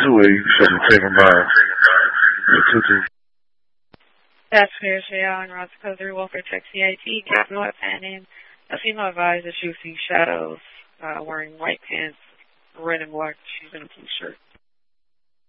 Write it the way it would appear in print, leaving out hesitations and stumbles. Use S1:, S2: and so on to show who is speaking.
S1: taken by the tutu.
S2: That's clear, Shayal and Ross Code 3 Welfare Check CIT, Captain Web name. A female advised that she was seeing shadows, wearing white pants, red and black shoes, and a blue shirt.